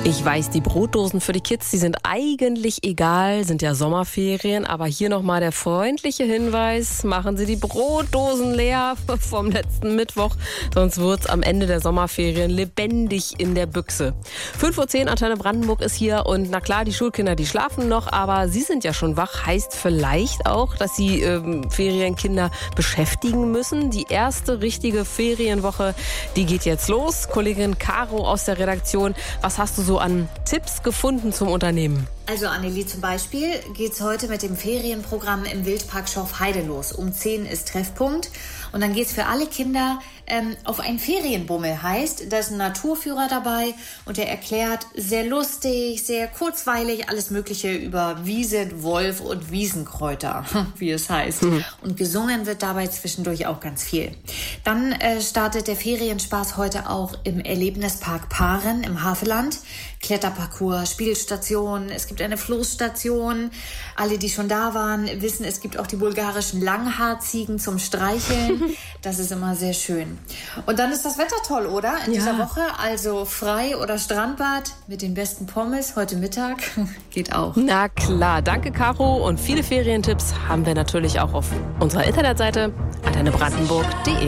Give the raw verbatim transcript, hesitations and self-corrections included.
Ich weiß, die Brotdosen für die Kids, die sind eigentlich egal, sind ja Sommerferien. Aber hier nochmal der freundliche Hinweis, machen Sie die Brotdosen leer vom letzten Mittwoch. Sonst wird's am Ende der Sommerferien lebendig in der Büchse. fünf Uhr zehn, Antenne Brandenburg ist hier. Und na klar, die Schulkinder, die schlafen noch. Aber Sie sind ja schon wach. Heißt vielleicht auch, dass Sie ähm, Ferienkinder beschäftigen müssen. Die erste richtige Ferienwoche, die geht jetzt los. Kollegin Caro aus der Redaktion, was hast du so an Tipps gefunden zum Unternehmen? Also Annelie, zum Beispiel geht's heute mit dem Ferienprogramm im Wildpark Schorfheide los. Um zehn ist Treffpunkt und dann geht's für alle Kinder ähm, auf einen Ferienbummel. Heißt, da ist ein Naturführer dabei und der erklärt sehr lustig, sehr kurzweilig alles Mögliche über Wiese, Wolf und Wiesenkräuter, wie es heißt. Mhm. Und gesungen wird dabei zwischendurch auch ganz viel. Dann äh, startet der Ferienspaß heute auch im Erlebnispark Paaren im Havelland. Kletterparcours, Spielstation, es gibt eine Floßstation. Alle, die schon da waren, wissen, es gibt auch die bulgarischen Langhaarzziegen zum Streicheln. Das ist immer sehr schön. Und dann ist das Wetter toll, oder? In ja. dieser Woche, also Frei- oder Strandbad mit den besten Pommes heute Mittag. Geht auch. Na klar, danke Caro. Und viele Ferientipps haben wir natürlich auch auf unserer Internetseite antenne brandenburg punkt de.